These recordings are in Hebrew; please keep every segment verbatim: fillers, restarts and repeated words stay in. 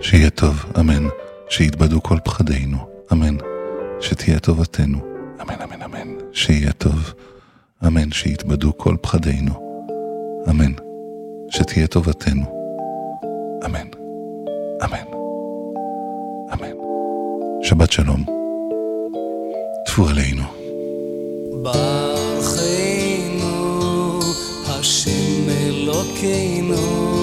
שיהיה טוב, אמן. שיתבדו כל פחדינו, אמן. שתהיה טובתנו, אמן, אמן, אמן. שיהיה טוב, אמן. שיתבדו כל פחדינו, אמן. שתהיה טובתנו, אמן, אמן, אמן. שבת שלום. תפו עלינו. ברכנו השם אלוקינו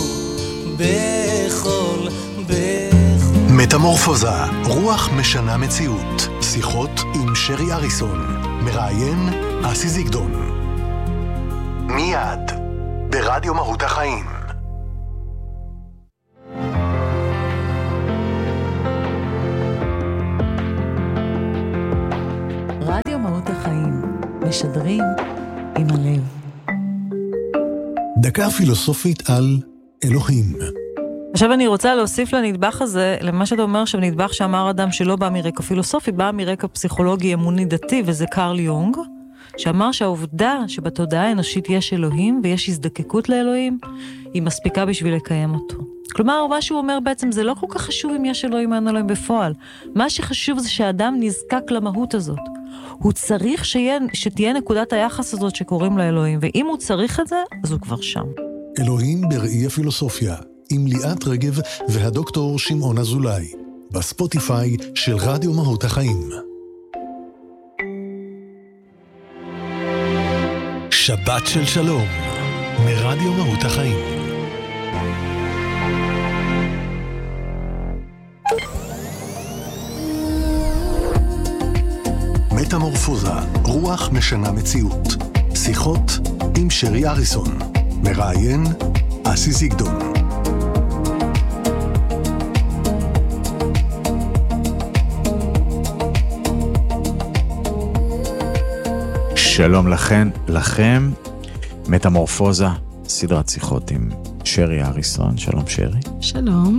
בכל בכל. מטמורפוזה, רוח משנה מציאות. שיחות עם שרי אריסון. מראיין אסי זיגדון. מיד ברדיו מהות החיים. רדיו מהות החיים, משדרים עם הלב. דקה פילוסופית על אלוהים. עכשיו אני רוצה להוסיף לנדבך הזה, למה שאתה אומר שנדבך שאמר אדם שלא בא מרקע פילוסופי, בא מרקע פסיכולוגי אמוני דתי, וזה קרל יונג, שאמר שהעובדה שבתודעה האנושית יש אלוהים ויש הזדקקות לאלוהים, היא מספיקה בשביל לקיים אותו. כלומר, מה שהוא אומר בעצם, זה לא כל כך חשוב אם יש אלוהים או אין אלוהים בפועל. מה שחשוב זה שהאדם נזקק למהות הזאת. הוא צריך שיה, שתהיה נקודת היחס הזאת שקוראים לאלוהים, ואם הוא צריך את זה, אז הוא כבר שם. אלוהים בראי הפילוסופיה, עם ליאת רגב והדוקטור שמעון אזולאי, בספוטיפיי של רדיו מהות החיים. שבת של שלום, מרדיו מהות החיים. מטמורפוזה, רוח משנה מציאות. שיחות עם שרי אריסון. מראיין אסי זיגדון. שלום לכן, לכם, מטמורפוזה, סדרת שיחות עם שרי אריסון. שלום שרי. שלום.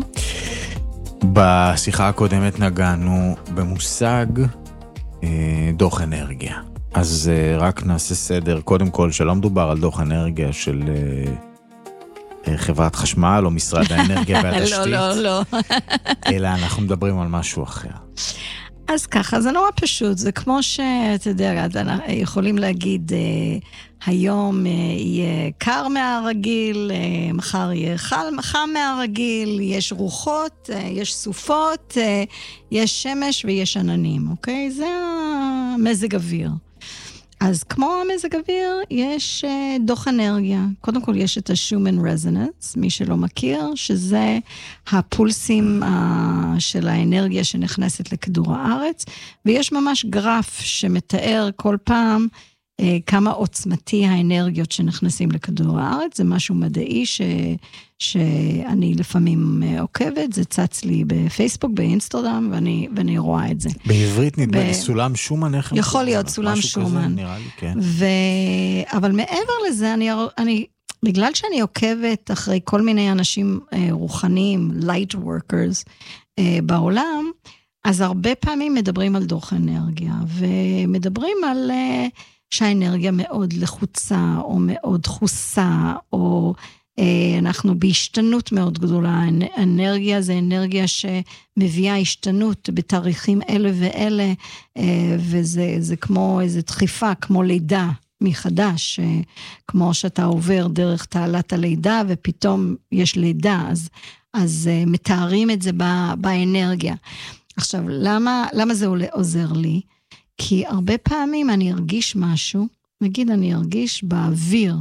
בשיחה הקודמת נגענו במושג אה, דוח אנרגיה. אז אה, רק נעשה סדר. קודם כל, שלא מדובר על דוח אנרגיה של אה, אה, חברת חשמל או משרד האנרגיה והתשתית. לא, לא, לא. אלא אנחנו מדברים על משהו אחר. אז ככה, זה נורא פשוט, זה כמו שאתה יודע, יכולים להגיד, היום יהיה קר מהרגיל, מחר יהיה חם מהרגיל, יש רוחות, יש סופות, יש שמש ויש עננים, אוקיי? זה המזג אוויר. אז כמו המזג אוויר, יש דוח אנרגיה. קודם כל יש את ה-Schumann resonance, מי שלא מכיר, שזה הפולסים של האנרגיה שנכנסת לכדור הארץ, ויש ממש גרף שמתאר כל פעם כמה עוצמתי האנרגיות שנכנסים לכדור הארץ. זה משהו מדעי ש... שאני לפעמים עוקבת, זה צץ לי בפייסבוק, באינסטגרם, ואני, ואני רואה את זה. בעברית נדמה לי סולם שומן, יכול להיות סולם שומן. נראה לי, כן. ו... אבל מעבר לזה, אני, אני, בגלל שאני עוקבת אחרי כל מיני אנשים רוחניים, light workers בעולם, אז הרבה פעמים מדברים על דוח אנרגיה, ומדברים על שהאנרגיה מאוד לחוצה, או מאוד דחוסה, או אנחנו בהשתנות מאוד גדולה. אנרגיה זה אנרגיה שמביאה השתנות בתאריכים אלה ואלה, וזה זה כמו איזו דחיפה, כמו לידה מחדש, כמו שאתה עובר דרך תעלת הלידה, ופתאום יש לידה, אז, אז מתארים את זה באנרגיה. עכשיו, למה, למה זה עוזר לי? כי הרבה פעמים אני ארגיש משהו, נגיד אני ארגיש באוויר,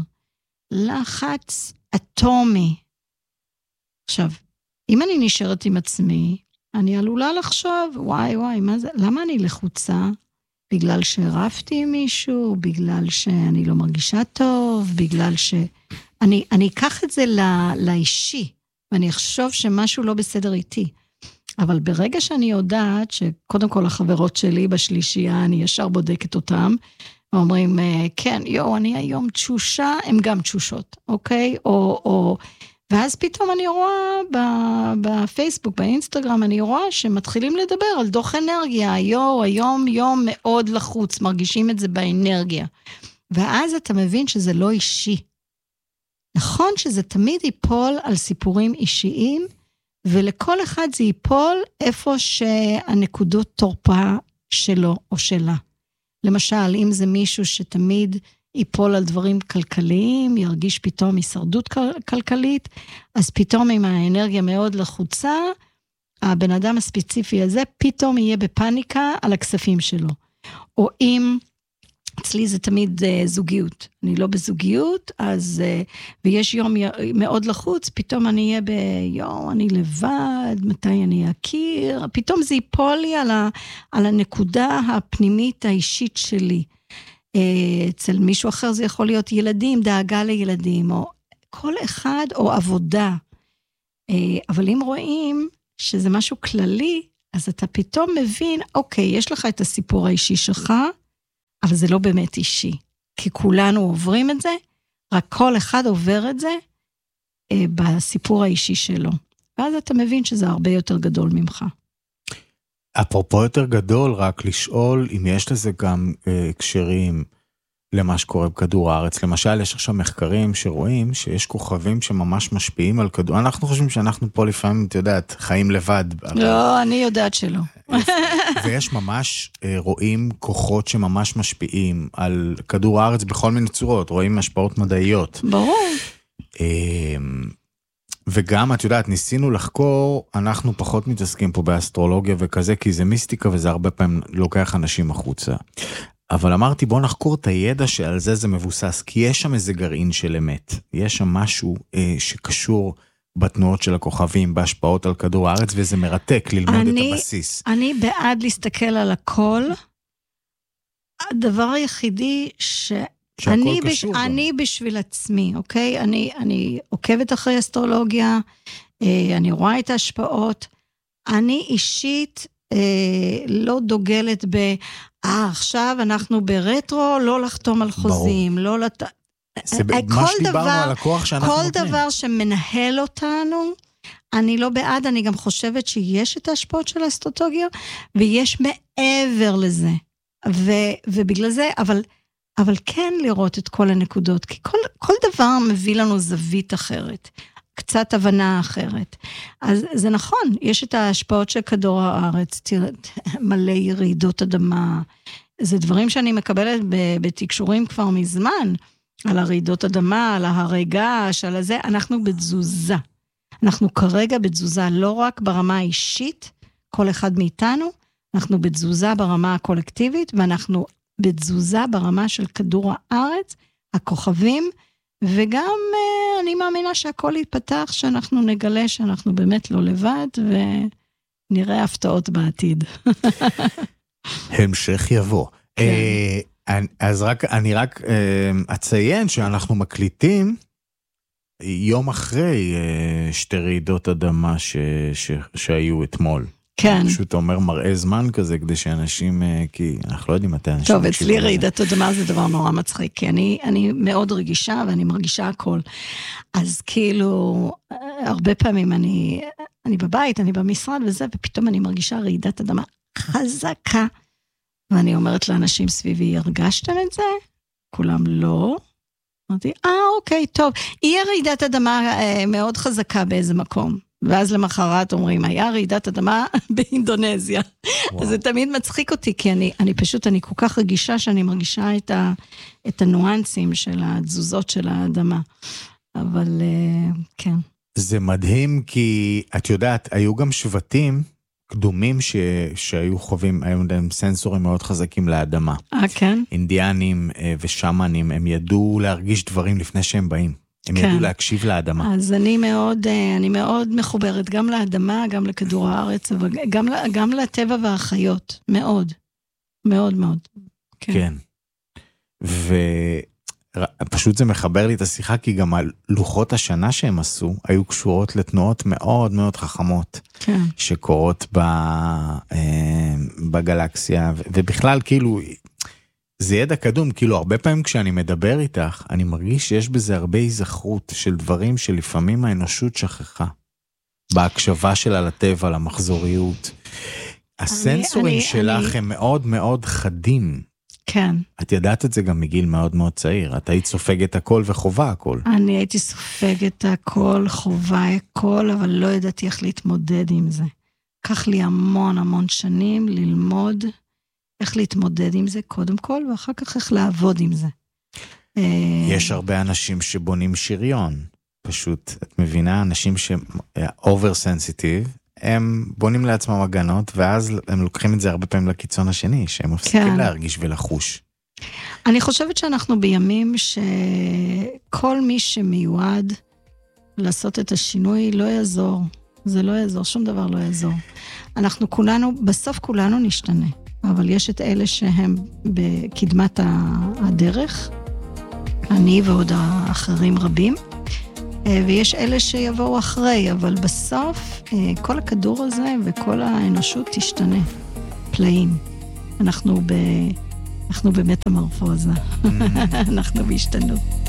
לחץ אטומי. עכשיו, אם אני נשארת עם עצמי, אני עלולה לחשוב, וואי וואי, מה זה? למה אני לחוצה? בגלל שרפתי עם מישהו, בגלל שאני לא מרגישה טוב, בגלל ש... אני, אני אקח את זה לא, לאישי, ואני אחשוב שמשהו לא בסדר איתי. אבל ברגע שאני יודעת שקודם כל החברות שלי בשלישייה, אני ישר בודקת אותם, ואומרים, כן, יו, אני היום תשושה, הם גם תשושות, אוקיי? או, או, ואז פתאום אני רואה בפייסבוק, באינסטגרם, אני רואה שמתחילים לדבר על דוח אנרגיה, יו, היום יום מאוד לחוץ, מרגישים את זה באנרגיה. ואז אתה מבין שזה לא אישי. נכון שזה תמיד ייפול על סיפורים אישיים, ולכל אחד זה ייפול איפה שהנקודות תורפה שלו או שלה. למשל, אם זה מישהו שתמיד ייפול על דברים כלכליים, ירגיש פתאום הישרדות כלכלית, אז פתאום עם האנרגיה מאוד לחוצה, הבן אדם הספציפי הזה פתאום יהיה בפאניקה על הכספים שלו. או אם, אצלי זה תמיד uh, זוגיות, אני לא בזוגיות, אז, uh, ויש יום מאוד לחוץ, פתאום אני אהיה ביום, אני לבד, מתי אני אכיר, פתאום זה ייפול לי על, ה, על הנקודה הפנימית האישית שלי. Uh, אצל מישהו אחר זה יכול להיות ילדים, דאגה לילדים, או כל אחד, או עבודה. Uh, אבל אם רואים שזה משהו כללי, אז אתה פתאום מבין, אוקיי, יש לך את הסיפור האישי שלך, אבל זה לא באמת אישי. כי כולנו עוברים את זה, רק כל אחד עובר את זה אה, בסיפור האישי שלו. ואז אתה מבין שזה הרבה יותר גדול ממך. אפרופו יותר גדול, רק לשאול אם יש לזה גם אה, קשרים למה שקורה בכדור הארץ. למשל, יש עכשיו מחקרים שרואים שיש כוכבים שממש משפיעים על כדור. אנחנו חושבים שאנחנו פה לפעמים, אתה יודעת, חיים לבד. לא, אני יודעת שלא. ויש ממש, רואים כוחות שממש משפיעים על כדור הארץ בכל מיני צורות, רואים השפעות מדעיות. ברור. וגם, את יודעת, ניסינו לחקור, אנחנו פחות מתעסקים פה באסטרולוגיה וכזה, כי זה מיסטיקה וזה הרבה פעמים לוקח אנשים החוצה. אבל אמרתי, בוא נחקור את הידע שעל זה זה מבוסס, כי יש שם איזה גרעין של אמת. יש שם משהו אה, שקשור בתנועות של הכוכבים, בהשפעות על כדור הארץ, וזה מרתק ללמוד אני, את הבסיס. אני בעד להסתכל על הכל. הדבר היחידי ש... אני, בש... אני בשביל עצמי, אוקיי? אני, אני עוקבת אחרי אסטרולוגיה, אה, אני רואה את ההשפעות. אני אישית אה, לא דוגלת ב... אה, עכשיו אנחנו ברטרו, לא לחתום על חוזים, לא לת... זה מה שדיברנו על הכוח שאנחנו כל נותנים. דבר שמנהל אותנו, אני לא בעד, אני גם חושבת שיש את ההשפעות של האסטרולוגיה, ויש מעבר לזה. ו, ובגלל זה, אבל, אבל כן לראות את כל הנקודות, כי כל, כל דבר מביא לנו זווית אחרת, קצת הבנה אחרת. אז זה נכון, יש את ההשפעות של כדור הארץ, תראה, מלא ירידות אדמה, זה דברים שאני מקבלת בתקשורים כבר מזמן, על הרעידות אדמה, על ההרי געש, על הזה, אנחנו בתזוזה. אנחנו כרגע בתזוזה לא רק ברמה האישית, כל אחד מאיתנו, אנחנו בתזוזה ברמה הקולקטיבית, ואנחנו בתזוזה ברמה של כדור הארץ, הכוכבים, וגם אני מאמינה שהכל יתפתח, שאנחנו נגלה שאנחנו באמת לא לבד, ונראה הפתעות בעתיד. המשך יבוא. כן. אז רק, אני רק אציין שאנחנו מקליטים יום אחרי שתי רעידות אדמה ש, ש, שהיו אתמול. כן. פשוט אומר מראה זמן כזה, כדי שאנשים, כי אנחנו לא יודעים מתי אנשים... טוב, אצלי רעידת אדמה זה דבר נורא מצחיק, כי אני, אני מאוד רגישה ואני מרגישה הכל. אז כאילו, הרבה פעמים אני, אני בבית, אני במשרד וזה, ופתאום אני מרגישה רעידת אדמה חזקה. ואני אומרת לאנשים סביבי, הרגשתם את זה? כולם לא. אמרתי, אה, אוקיי, טוב. יהיה רעידת אדמה אה, מאוד חזקה באיזה מקום. ואז למחרת אומרים, היה רעידת אדמה באינדונזיה. אז זה תמיד מצחיק אותי, כי אני, אני פשוט, אני כל כך רגישה שאני מרגישה את, ה, את הנואנסים של התזוזות של האדמה. אבל אה, כן. זה מדהים, כי את יודעת, היו גם שבטים, קדומים ש... שהיו חווים, היו להם סנסורים מאוד חזקים לאדמה. אה, כן? אינדיאנים ושמנים, הם ידעו להרגיש דברים לפני שהם באים. הם כן. ידעו להקשיב לאדמה. אז אני מאוד, אני מאוד מחוברת גם לאדמה, גם לכדור הארץ, אבל גם, גם לטבע והחיות. מאוד. מאוד מאוד. כן. כן. ופשוט זה מחבר לי את השיחה, כי גם הלוחות השנה שהם עשו, היו קשורות לתנועות מאוד מאוד חכמות. כן. שקורות ב, בגלקסיה, ובכלל כאילו, זה ידע קדום, כאילו הרבה פעמים כשאני מדבר איתך, אני מרגיש שיש בזה הרבה היזכרות של דברים שלפעמים האנושות שכחה, בהקשבה שלה לטבע, למחזוריות. הסנסורים אני, שלך אני... הם מאוד מאוד חדים, כן. את ידעת את זה גם מגיל מאוד מאוד צעיר. את היית סופגת הכל וחובה הכל. אני הייתי סופגת הכל, חובה הכל, אבל לא ידעתי איך להתמודד עם זה. לקח לי המון המון שנים ללמוד איך להתמודד עם זה קודם כל, ואחר כך איך לעבוד עם זה. יש הרבה אנשים שבונים שריון. פשוט, את מבינה, אנשים ש-over sensitive, הם בונים לעצמם הגנות, ואז הם לוקחים את זה הרבה פעמים לקיצון השני, שהם מפסיקים כן. להרגיש ולחוש. אני חושבת שאנחנו בימים שכל מי שמיועד לעשות את השינוי לא יעזור. זה לא יעזור, שום דבר לא יעזור. אנחנו כולנו, בסוף כולנו נשתנה, אבל יש את אלה שהם בקדמת הדרך, אני ועוד האחרים רבים, ויש אלה שיבואו אחרי, אבל בסוף כל הכדור הזה וכל האנושות תשתנה, פלאים. אנחנו ב... אנחנו באמת המרפוזה, אנחנו בהשתנות.